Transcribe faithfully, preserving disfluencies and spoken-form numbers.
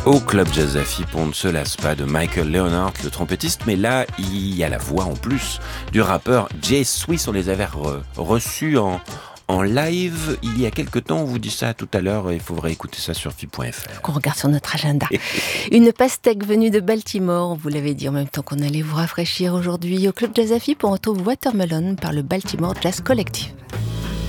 Au Club Jazz à Fipe, on ne se lasse pas de Michael Leonard, le trompettiste, mais là, il y a la voix en plus du rappeur Jay Swiss. On les avait re- reçus en, en live il y a quelque temps. On vous dit ça tout à l'heure, il faut réécouter ça sur fipe point f r. Qu'on regarde sur notre agenda. Une pastèque venue de Baltimore, vous l'avez dit en même temps qu'on allait vous rafraîchir aujourd'hui. Au Club Jazz à Fipe, on retrouve Watermelon par le Baltimore Jazz Collective.